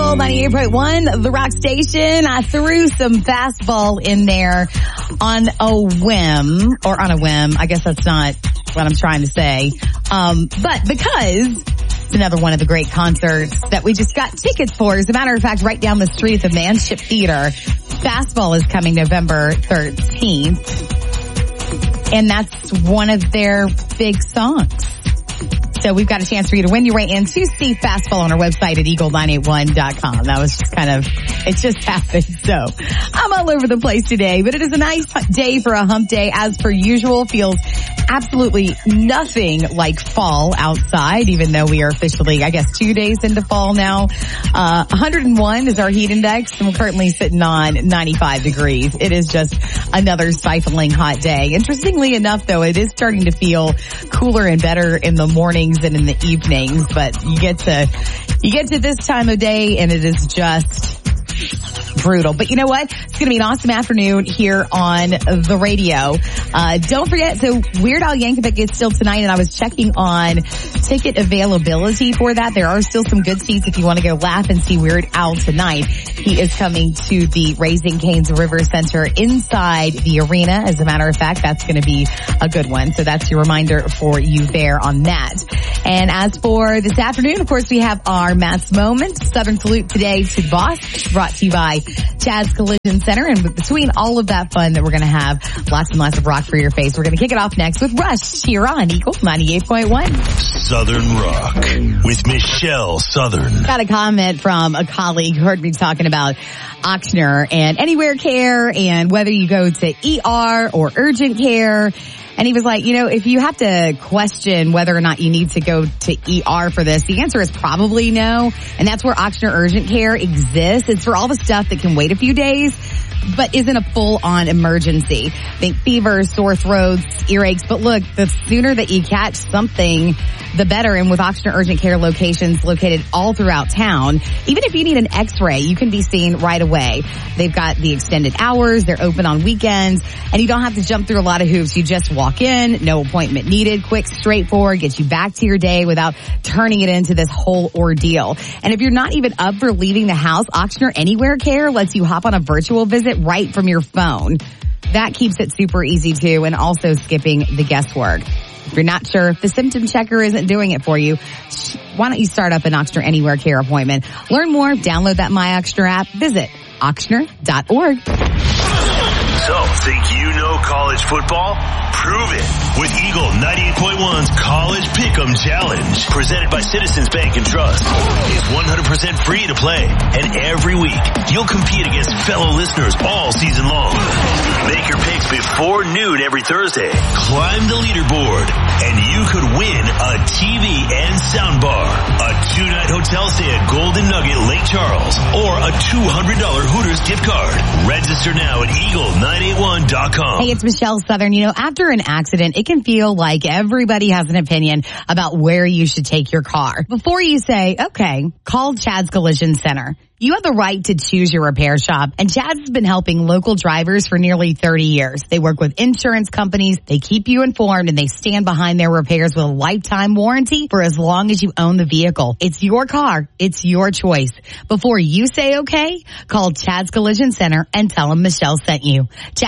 Eagle 98.1, the rock station. I threw some fastball in there on a whim. I guess that's not what I'm trying to say. But because it's another one of the great concerts that we just got tickets for. As a matter of fact, right down the street at the Manship Theater, Fastball is coming November 13th. And that's one of their big songs. So we've got a chance for you to win your way in to see Fastball on our website at eagle981.com. That was just it just happened. So I'm all over the place today, but it is a nice day for a hump day. As per usual, feels absolutely nothing like fall outside, even though we are officially, 2 days into fall now. 101 is our heat index, and we're currently sitting on 95 degrees. It is just another stifling hot day. Interestingly enough, though, it is starting to feel cooler and better in the mornings and in the evenings, but you get to this time of day and it is just brutal. But you know what? It's going to be an awesome afternoon here on the radio. Don't forget, so Weird Al Yankovic is still tonight, and I was checking on ticket availability for that. There are still some good seats if you want to go laugh and see Weird Al tonight. He is coming to the Raising Cane's River Center inside the arena. As a matter of fact, that's going to be a good one. So that's your reminder for you there on that. And as for this afternoon, of course, we have our Matt's Moment. Southern Salute today to the boss, brought to you by Chaz Collision Center. And between all of that fun that we're going to have, lots and lots of rock for your face. We're going to kick it off next with Rush here on Eagle 98.1. Southern Rock with Michelle Southern. Got a comment from a colleague who heard me talking about Ochsner and Anywhere Care and whether you go to ER or urgent care. And he was like, if you have to question whether or not you need to go to ER for this, the answer is probably no. And that's where Ochsner Urgent Care exists. It's for all the stuff that can wait a few days, but isn't a full-on emergency. Think fevers, sore throats, earaches. But look, the sooner that you catch something, the better. And with Ochsner Urgent Care locations located all throughout town, even if you need an x-ray, you can be seen right away. They've got the extended hours. They're open on weekends. And you don't have to jump through a lot of hoops. You just walk in, no appointment needed, quick, straightforward, get you back to your day without turning it into this whole ordeal. And if you're not even up for leaving the house, Ochsner Anywhere Care lets you hop on a virtual visit right from your phone. That keeps it super easy too, and also skipping the guesswork. If you're not sure if the symptom checker isn't doing it for you, why don't you start up an Ochsner Anywhere Care appointment? Learn more, download that MyOchsner app, visit ochsner.org. So, think you know college football? Prove it with Eagle 98.1's College Pick'em Challenge, presented by Citizens Bank and Trust. It's 100% free to play, and every week you'll compete against fellow listeners all season long. Make your picks before noon every Thursday. Climb the leaderboard, and you could win a TV and soundbar, a 2-night hotel stay at Golden Nugget Lake Charles, or a $200 Hooters gift card. Register now at eagle981.com. Hey, it's Michelle Southern. After an accident, it can feel like everybody has an opinion about where you should take your car. Before you say, okay, call Chaz Collision Center. You have the right to choose your repair shop, and Chaz has been helping local drivers for nearly 30 years. They work with insurance companies, they keep you informed, and they stand behind their repairs with a lifetime warranty for as long as you own the vehicle. It's your car. It's your choice. Before you say okay, call Chaz Collision Center and tell them Michelle sent you.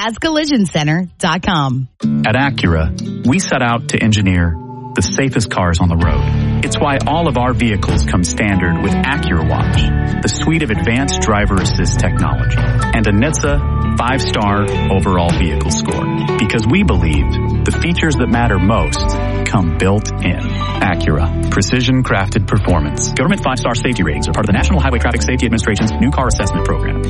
ChazCollisionCenter.com. At Acura, we set out to engineer the safest cars on the road. It's why all of our vehicles come standard with AcuraWatch, the suite of advanced driver assist technology, and a NHTSA 5-star overall vehicle score. Because we believe the features that matter most come built in. Acura, precision crafted performance. Government 5-star safety ratings are part of the National Highway Traffic Safety Administration's new car assessment program.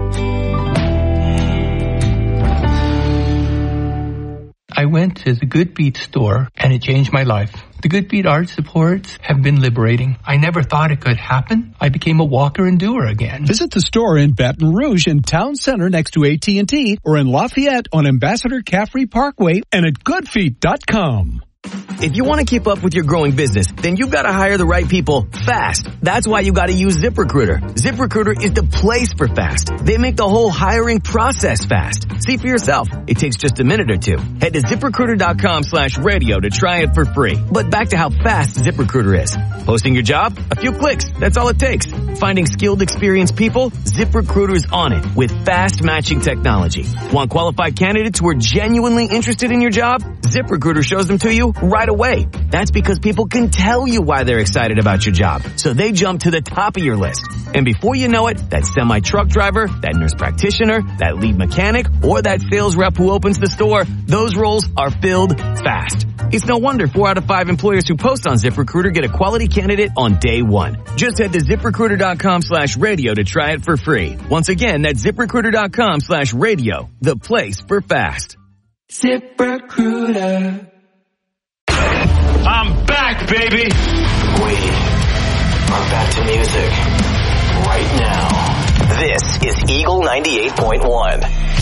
I went to the Good Beat store and it changed my life. The Good Beat art supports have been liberating. I never thought it could happen. I became a walker and doer again. Visit the store in Baton Rouge in Town Center next to AT&T or in Lafayette on Ambassador Caffrey Parkway and at goodfeet.com. If you want to keep up with your growing business, then you've got to hire the right people fast. That's why you got to use ZipRecruiter. ZipRecruiter is the place for fast. They make the whole hiring process fast. See for yourself. It takes just a minute or two. Head to ZipRecruiter.com/radio to try it for free. But back to how fast ZipRecruiter is. Posting your job? A few clicks. That's all it takes. Finding skilled, experienced people? ZipRecruiter's on it with fast matching technology. Want qualified candidates who are genuinely interested in your job? ZipRecruiter shows them to you right away. That's because people can tell you why they're excited about your job. So they jump to the top of your list. And before you know it, that semi-truck driver, that nurse practitioner, that lead mechanic, or that sales rep who opens the store, those roles are filled fast. It's no wonder 4 out of 5 employers who post on ZipRecruiter get a quality candidate on day one. Just head to ZipRecruiter.com/radio to try it for free. Once again, that's ZipRecruiter.com/radio, the place for fast. ZipRecruiter. I'm back, baby. We are back to music right now. This is Eagle 98.1.